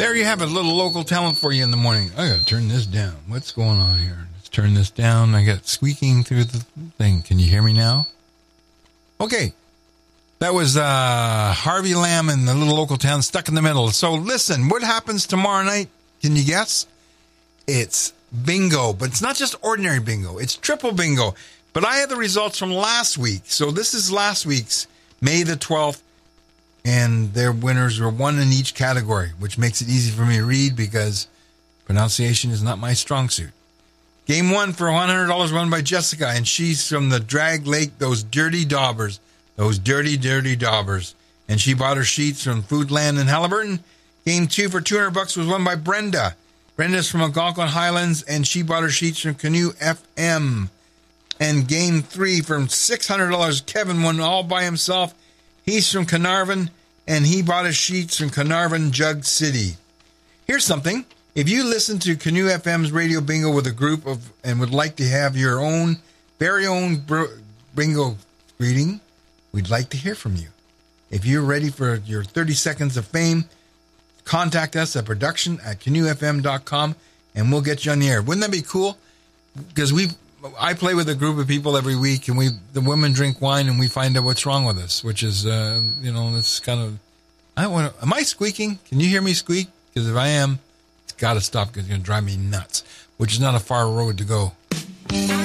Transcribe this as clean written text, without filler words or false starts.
There you have it, a little local talent for you in the morning. I got to turn this down. What's going on here? Let's turn this down. I got squeaking through the thing. Can you hear me now? Okay. That was Harvey Lamb and the little local town Stuck in the Middle. So listen, what happens tomorrow night? Can you guess? It's bingo, but it's not just ordinary bingo. It's triple bingo. But I had the results from last week. So this is last week's, May the 12th. And their winners were one in each category, which makes it easy for me to read because pronunciation is not my strong suit. Game one for $100 won by Jessica, and she's from the Drag Lake, those dirty daubers. Those dirty, dirty daubers. And she bought her sheets from Foodland in Halliburton. Game two for $200 was won by Brenda. Brenda's from Algonquin Highlands, and she bought her sheets from Canoe FM. And game three from $600, Kevin won all by himself. He's from Carnarvon, and he bought his sheets from Carnarvon Jug City. Here's something. If you listen to Canoe FM's Radio Bingo with a group of and would like to have your own, very own bingo greeting, we'd like to hear from you. If you're ready for your 30 seconds of fame, contact us at production@canoefm.com, and we'll get you on the air. Wouldn't that be cool? Because I play with a group of people every week, and the women drink wine, and we find out what's wrong with us, which is, it's kind of, am I squeaking? Can you hear me squeak? Because if I am, it's got to stop because it's going to drive me nuts, which is not a far road to go.